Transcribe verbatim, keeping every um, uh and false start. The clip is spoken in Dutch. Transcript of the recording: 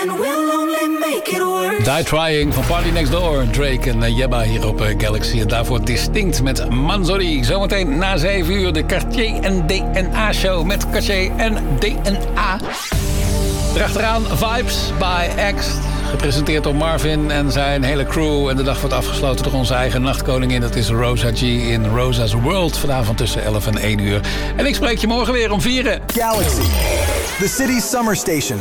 Die Trying van Party Next Door. Drake en uh, Yebba hier op uh, Galaxy. En daarvoor Distinct met Manzori. Zometeen na zeven uur de Cartier en D N A show met Cartier en D N A. Erachteraan Vibes by X. Gepresenteerd door Marvin en zijn hele crew. En de dag wordt afgesloten door onze eigen nachtkoningin. Dat is Rosa G in Rosa's World. Vanavond tussen elf en één uur. En ik spreek je morgen weer om vieren. Galaxy, the city's summer station.